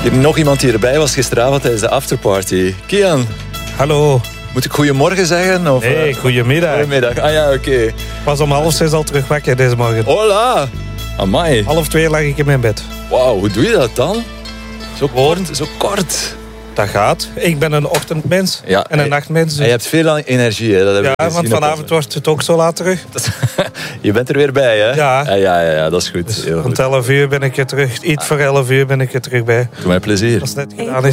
Hier nog iemand die erbij was gisteravond tijdens de afterparty. Kian, Hallo. moet ik goedemorgen zeggen? Of, Nee, goedemiddag. Goedemiddag. Ah ja, oké. Ik was om 1:30 al terug wakker deze morgen. Hola. Amai. 1:30 lag ik in mijn bed. Wauw, hoe doe je dat dan? Zo kort. Dat gaat. Ik ben een ochtendmens Ja, en een nachtmens. En je hebt veel energie, hè? Dat heb ik Ja, gezien want op vanavond wordt het ook zo laat terug. Je bent er weer bij, hè? Ja. Ja, dat is goed. Dus Heel rond goed. 11 uur ben ik er terug. Iets voor 11 uur ben ik er terug bij. Doe mij plezier. Als het net gedaan is.